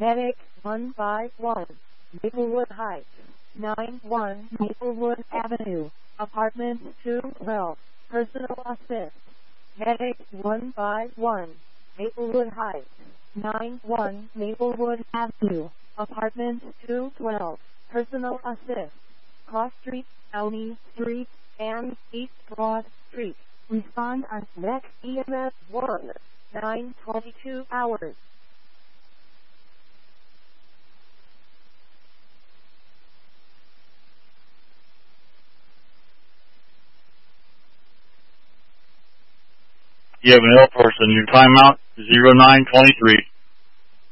Medic 151, Maplewood Heights, 91 Maplewood Avenue, Apartment 212, Personal Assist. Medic 151, Maplewood Heights, 91 Maplewood Avenue, Apartment 212, Personal Assist. Cross Street, Elmy Street, and East Broad Street. Respond on next EMS 1, 9:22 hours. You have an ill person. Your timeout, 0923.